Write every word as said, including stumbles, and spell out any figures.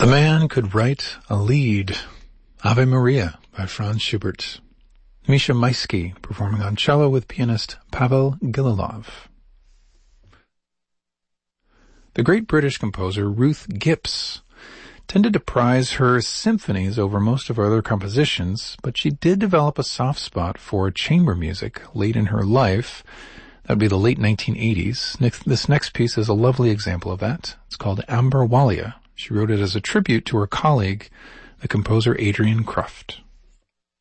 The man could write a lead. Ave Maria by Franz Schubert. Misha Maisky performing on cello with pianist Pavel Gililov. The great British composer Ruth Gibbs tended to prize her symphonies over most of her other compositions, but she did develop a soft spot for chamber music late in her life. That would be the late nineteen eighties. This next piece is a lovely example of that. It's called Amber Walia. She wrote it as a tribute to her colleague, the composer Adrian Kruft.